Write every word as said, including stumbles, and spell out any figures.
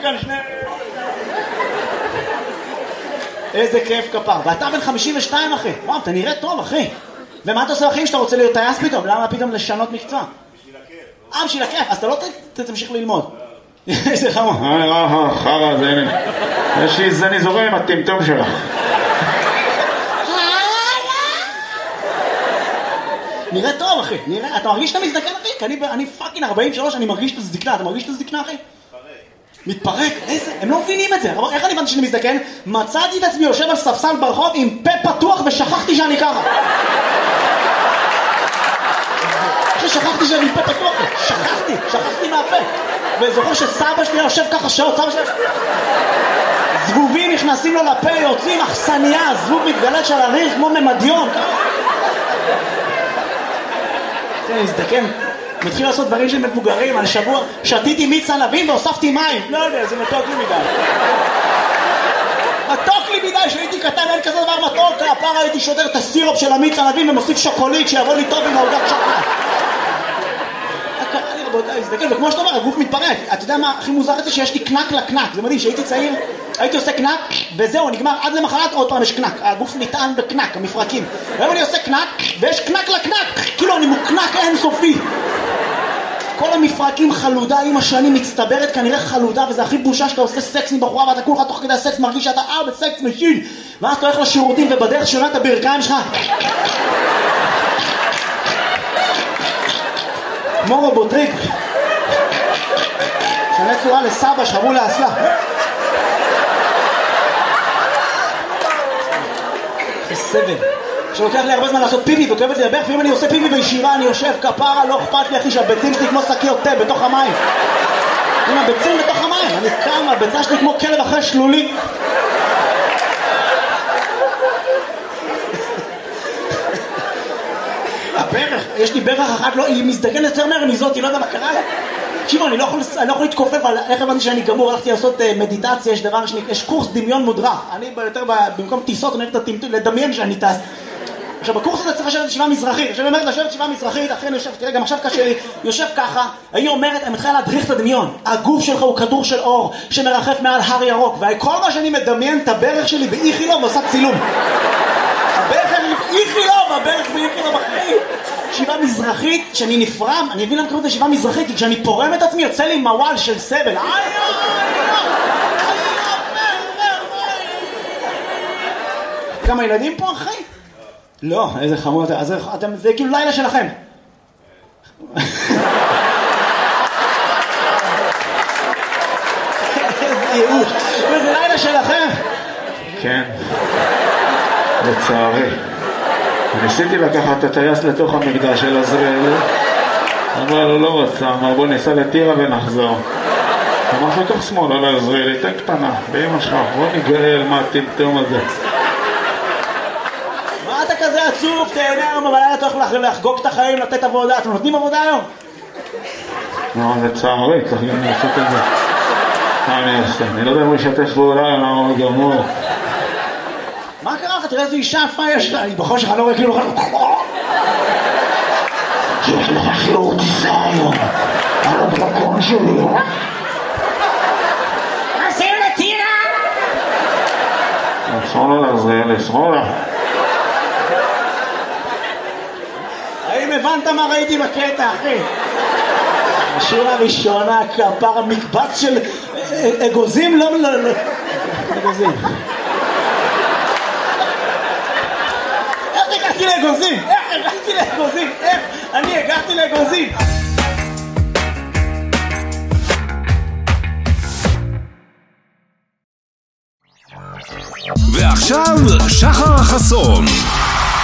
כאן שני... איזה כיף כפר. ואתה בן חמישים ושתיים אחי. וואו, אתה נראה טוב אחי. ומה אתה עושה אחי שאתה רוצה להיות טייס פתאום? למה פתאום לשנות מקצוע? בשביל הכיף. אה, בשביל הכיף. אז אתה לא תמשיך ללמוד. איזה חמור. אה, חרא, זה הנה. יש לי זני זורם עם הטמטום שלך. נראה טוב אחי, נראה, אתה מרגיש שאתה מזדקן אחי? כי אני, אני פאקינג ארבעים ושלוש, אני מרגיש את הזדקנה, אתה מרגיש את הזדקנה אחי? מתפרק. מתפרק, איזה, הם לא מבינים את זה, איך אני הבנתי שאני מזדקן? מצאתי את עצמי יושב על ספסל ברחוב עם פה פתוח ושכחתי שאני ככה. אחי, שכחתי שאני פה פתוח, שכחתי, שכחתי מהפה. וזוכר שסבא שלי יושב ככה שעות, סבא שלי... זבובים נכנסים לו לפה, יוצאים אכסניה, זבוב מתגלת של הריח כמו ממדיון. אני מזדקן, מתחיל לעשות דברים של מבוגרים. על שבוע שתיתי מיץ ענבים והוספתי מים. לא יודע, זה מתוק לי מדי. מתוק לי מדי, שהייתי קטן, אין כזה דבר מתוק. הפעם הייתי שודר את הסירופ של המיץ ענבים ומוסיף שוקולית שיבוא לי טוב עם העוגת שוקולד. קרה לי רבותיי, מזדקן, וכמו שאתה אומר, הגוף מתפרק. אתה יודע מה הכי מוזר את זה? שיש לי קנק לקנק. זה מדהים, שהייתי צעיר, הייתי עושה קנק, וזהו, נגמר עד למחרת, עוד פעם יש קנק. הגוף נטען בקנק, המפרקים. והיום אני עושה קנק, ויש קנק לקנק. כאילו אני מוקנק אינסופי. כל המפרקים חלודה עם השנים מצטברת, כנראה חלודה, וזה הכי בושה שאתה עושה סקס עם בחורה, ואתה כולך תוך כדי הסקס מרגיש שאתה אה בסקס משין. ואז אתה הולך לשירותים, ובדרך שונה את הברכיים שלך. כמו רובוטריק. שנה צורה לסבא, שברו לאסלה. סבל. שלוקח לי הרבה זמן לעשות פיפי וכואבת לי הברך, ואם אני עושה פיפי בישיבה אני יושב כפרה, לא אכפת לי אחי שהביצים שלי כמו שקיות תה בתוך המים. עם הביצים בתוך המים, אני קם, הביצה שלי כמו כלב אחרי שלולי. הברך, יש לי ברך אחת, היא מזדקנת יותר מהר מזאת, היא לא יודע מה קרה לה. תקשיבו, אני לא יכול, אני לא יכול להתכופף על איך הבנתי שאני גמור, הלכתי לעשות מדיטציה, יש דבר שני, יש קורס דמיון מודרך. אני יותר במקום טיסות, אני אוהב לדמיין שאני טס. עכשיו, בקורס הזה צריך לשבת ישיבה מזרחית. עכשיו, אני אומרת לשבת ישיבה מזרחית, אחרי אני יושב, תראה, גם עכשיו קשה לי, יושב ככה, היא אומרת, אני מתחילה להדריך את הדמיון. הגוף שלך הוא כדור של אור שמרחף מעל הר ירוק, וכל מה שאני מדמיין את הברך שלי באיכילוב ועושה צילום. הברך באיכילוב, הברך באיכילוב אחרי. ישיבה מזרחית, שאני נפרם, אני אבין למה קוראים את ישיבה מזרחית, כי כשאני פורם את עצמי יוצא לי מוואל של סבל. כמה ילדים פה אחי? לא, איזה חמור, אז אתם, זה כאילו לילה שלכם. איזה ייאוש, זה לילה שלכם. כן, לצערי. ניסיתי לקחת את הטייס לתוך המקדש של עזריאל, אבל הוא לא רצה, אמר בוא ניסע לטירה ונחזור. אמר לתוך שמאל, לא לעזריאל, תן קטנה, באמא שלך, בוא נגאל מה הטמטום הזה. מה אתה כזה עצוב? תהנה היום, אבל אתה הולך לחגוג את החיים, לתת עבודה. אתם נותנים עבודה היום? לא, לצערי, צריך גם לעשות את זה. אני אעשה, אני לא יודע אם הוא ישתף פעולה, למה הוא גמור. מה קרה לך? תראה איזו אישה יפה יש לה, היא בחור שלך לא רואה כאילו... יש לך חיור טיסה היום, על הדרקון שלי. עושים לטירה! שמאלה לעזריאל, שמאלה. האם הבנת מה ראיתי בקטע, אחי? השורה הראשונה, כפר המקבץ של אגוזים, לא... אגוזים. הגעתי לאגוזים, איך הגעתי לאגוזים, איך אני הגעתי לאגוזים. ועכשיו שחר החסון.